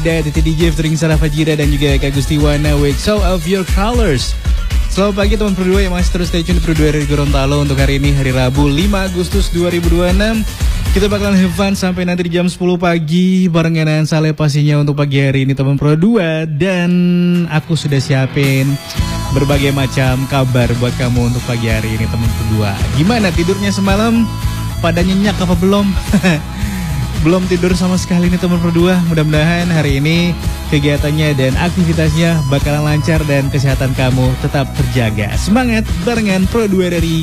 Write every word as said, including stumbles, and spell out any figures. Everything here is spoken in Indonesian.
Ada Titi D J featuring Sarah Fajira dan juga Kak Gustiwana with Show of Your Colors. Selamat pagi teman Pro dua yang masih terus stay tune di Pro dua dari Gorontalo. Untuk hari ini hari Rabu lima Agustus dua ribu dua puluh enam. Kita bakalan have fun sampai nanti di jam sepuluh pagi barengan Saleh pastinya untuk pagi hari ini teman Pro dua. Dan aku sudah siapin berbagai macam kabar buat kamu untuk pagi hari ini teman Pro dua. Gimana tidurnya semalam? Pada nyenyak apa belum? Belum tidur sama sekali nih teman Pro dua. Mudah-mudahan hari ini kegiatannya dan aktivitasnya bakalan lancar dan kesehatan kamu tetap terjaga. Semangat barengan Pro dua dari